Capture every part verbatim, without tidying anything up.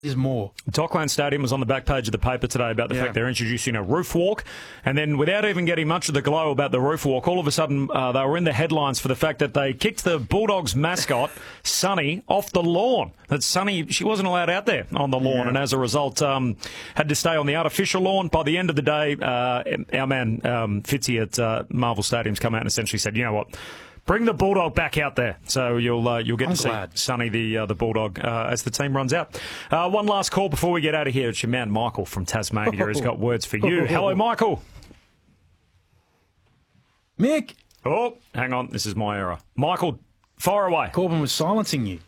is more. Dockland Stadium was on the back page of the paper today about the Yeah. fact they're introducing a roof walk, and then without even getting much of the glow about the roof walk, all of a sudden uh, they were in the headlines for the fact that they kicked the Bulldogs mascot, Sunny, off the lawn. That Sunny, she wasn't allowed out there on the lawn, Yeah. and as a result um, had to stay on the artificial lawn. By the end of the day, uh, our man um, Fitzy at uh, Marvel Stadium's come out and essentially said, you know what, bring the Bulldog back out there, so you'll uh, you'll get I'm to glad. see Sonny the uh, the Bulldog uh, as the team runs out. Uh, one last call before we get out of here. It's your man Michael from Tasmania. He's got words for you. Hello, Michael. Mick, Oh, hang on. This is my error. Michael, fire away. Corbin was silencing you.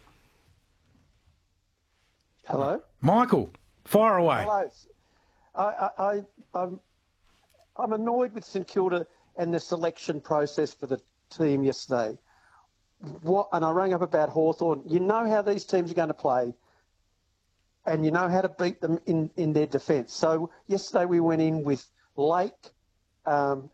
Hello? Michael, fire away. Hello. I, I, I, I'm, I'm annoyed with St Kilda and the selection process for the team yesterday. What? And I rang up about Hawthorn. You know how these teams are going to play, and you know how to beat them in, in their defence. So yesterday we went in with Lake, um,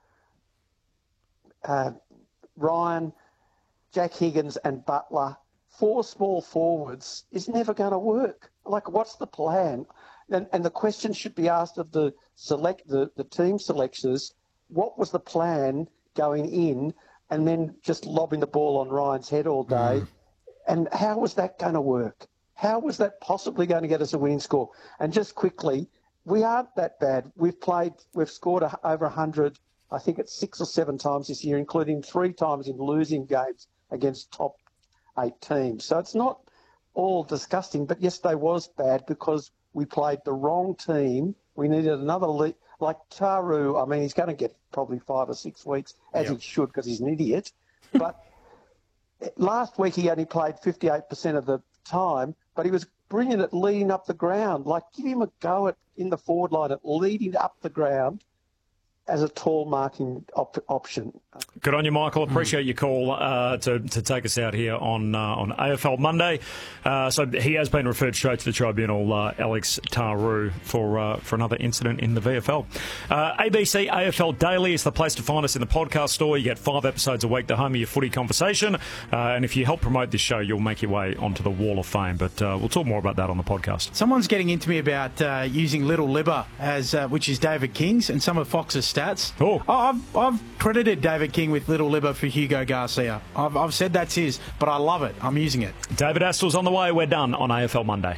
uh, Ryan, Jack Higgins and Butler. Four small forwards is never going to work. Like, what's the plan? And, and the question should be asked of the select the, the team selectors, what was the plan going in, and then just lobbing the ball on Ryan's head all day? Mm. And how was that going to work? How was that possibly going to get us a winning score? And just quickly, we aren't that bad. We've played, we've scored a, over one hundred, I think it's six or seven times this year, including three times in losing games against top eight teams. So it's not all disgusting, but yesterday was bad because we played the wrong team. We needed another lead. Like Taru, I mean, he's going to get probably five or six weeks, as Yep. he should, because he's an idiot. But last week he only played fifty-eight percent of the time, but he was brilliant at leading up the ground. Like, give him a go at in the forward line at leading up the ground as a tall marking op- option. Good on you, Michael. Appreciate your call uh, to to take us out here on uh, on A F L Monday. Uh, so he has been referred straight to the tribunal, uh, Alex Taru, for uh, for another incident in the V F L. Uh, A B C A F L Daily is the place to find us in the podcast store. You get five episodes a week, the home of your footy conversation. Uh, and if you help promote this show, you'll make your way onto the Wall of Fame. But uh, we'll talk more about that on the podcast. Someone's getting into me about uh, using Little Libba, as uh, which is David King's, and some of Fox's stats. Oh. I've, I've credited David King with Little Libba for Hugo Garcia. I've, I've said that's his, but I love it. I'm using it. David Astl's on the way. We're done on A F L Monday.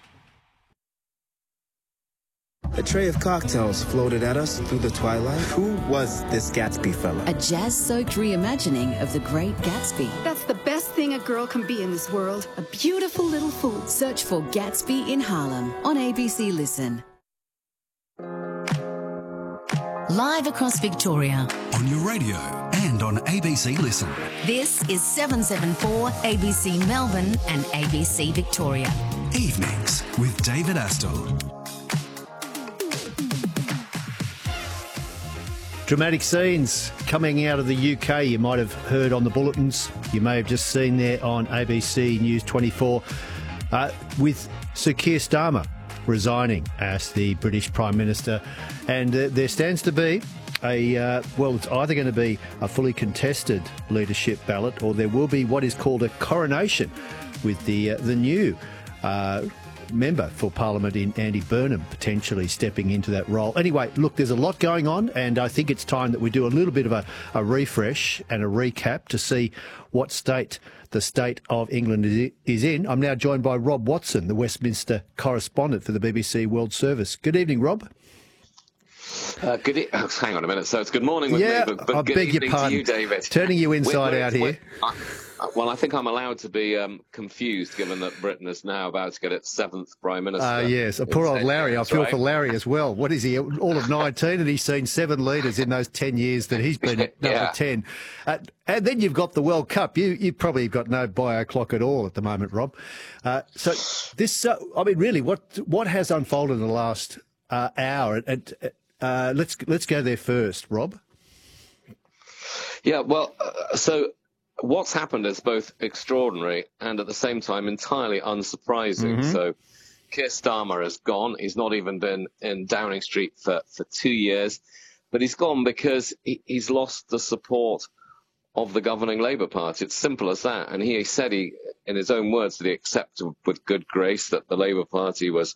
A tray of cocktails floated at us through the twilight. Who was this Gatsby fella? A jazz-soaked reimagining of The Great Gatsby. That's the best thing a girl can be in this world. A beautiful little fool. Search for Gatsby in Harlem on A B C Listen. Live across Victoria. On your radio and on A B C Listen. This is seven seven four A B C Melbourne and A B C Victoria. Evenings with David Astle. Dramatic scenes coming out of the U K. You might have heard on the bulletins. You may have just seen there on A B C News twenty-four uh, with Sir Keir Starmer resigning as the British Prime Minister. And uh, there stands to be a, uh, well, it's either going to be a fully contested leadership ballot, or there will be what is called a coronation with the uh, the new uh, member for Parliament in Andy Burnham potentially stepping into that role. Anyway, look, there's a lot going on, and I think it's time that we do a little bit of a, a refresh and a recap to see what state the state of England is, is in. I'm now joined by Rob Watson, the Westminster correspondent for the B B C World Service. Good evening, Rob. Uh, good. E- oh, hang on a minute. So it's good morning with yeah, me, but, but I good beg your evening pardon. to you, David. Turning you inside We're- we're- out here. we're- I, well, I think I'm allowed to be um, confused, given that Britain is now about to get its seventh Prime Minister. Ah, uh, yes. Poor old Larry. I feel right? for Larry as well. What is he? All of nineteen, and he's seen seven leaders in those ten years that he's been at number Yeah. ten. Uh, and then you've got the World Cup. You you probably got no bio clock at all at the moment, Rob. Uh, so this, uh, I mean, really, what what has unfolded in the last uh, hour? And uh, let's let's go there first, Rob. Yeah. Well, uh, so. What's happened is both extraordinary and at the same time entirely unsurprising. Mm-hmm. So Keir Starmer has gone. He's not even been in Downing Street for, for two years, but he's gone because he, he's lost the support of the governing Labour Party. It's simple as that. And he said he, in his own words, that he accepted with good grace that the Labour Party was